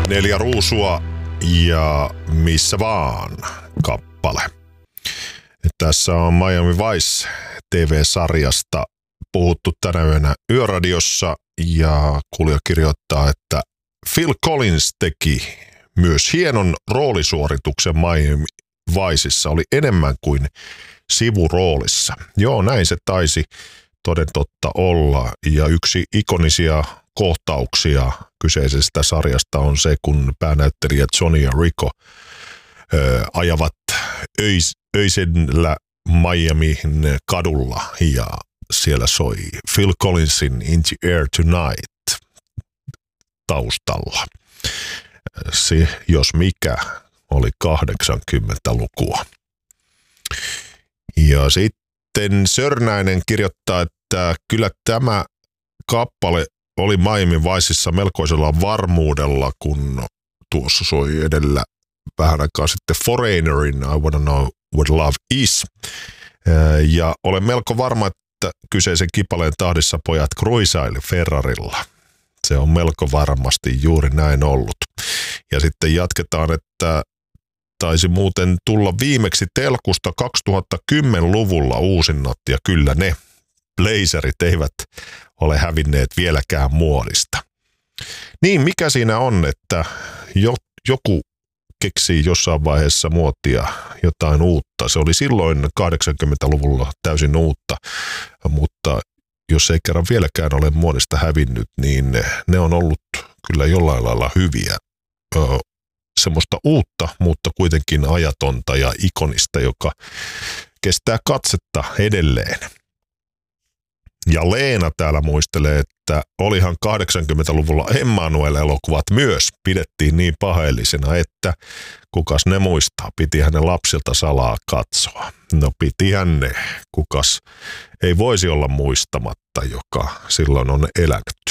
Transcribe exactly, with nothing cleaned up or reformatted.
Neljä ruusua ja missä vaan kappale. Tässä on Miami Vice T V-sarjasta puhuttu tänä yönä Yöradiossa ja kuulija kirjoittaa, että Phil Collins teki myös hienon roolisuorituksen Miami Viceissa, oli enemmän kuin sivuroolissa. Joo, näin se taisi toden totta olla ja yksi ikonisia kohtauksia kyseisestä sarjasta on se, kun päänäyttelijät Johnny ja Rico ö, ajavat öis, öisellä Miamin kadulla ja siellä soi Phil Collinsin In the Air Tonight taustalla. Se, jos mikä, oli kahdeksankymmentälukua. Ja sitten Sörnäinen kirjoittaa, että kyllä tämä kappale oli Miami Viceissa melkoisella varmuudella, kun tuossa soi edellä vähän aikaa sitten Foreignerin I Wanna Know What Love Is. Ja olen melko varma, että kyseisen kipaleen tahdissa pojat kruisaili Ferrarilla. Se on melko varmasti juuri näin ollut. Ja sitten jatketaan, että taisi muuten tulla viimeksi telkusta kaksituhattakymmenluvulla uusinnot, ja kyllä ne blazerit eivät ole hävinneet vieläkään muodista. Niin, mikä siinä on, että jo, joku keksii jossain vaiheessa muotia jotain uutta. Se oli silloin kahdeksankymmentäluvulla täysin uutta, mutta jos ei kerran vieläkään ole muodista hävinnyt, niin ne on ollut kyllä jollain lailla hyviä. Ö, semmoista uutta, mutta kuitenkin ajatonta ja ikonista, joka kestää katsetta edelleen. Ja Leena täällä muistelee, että olihan kahdeksankymmentäluvulla Emmanuel-elokuvat myös pidettiin niin paheellisena, että kukas ne muistaa, pitihän ne lapsilta salaa katsoa. No pitihän ne, kukas ei voisi olla muistamatta, joka silloin on elänyt.